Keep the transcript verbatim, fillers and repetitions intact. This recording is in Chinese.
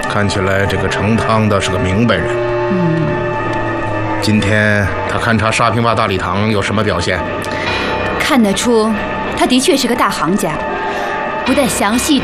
看起来这个盛汤的是个明白人。 嗯， 今天他勘察沙坪坝大礼堂有什么表现？ 看得出他的确是个大行家，不但详细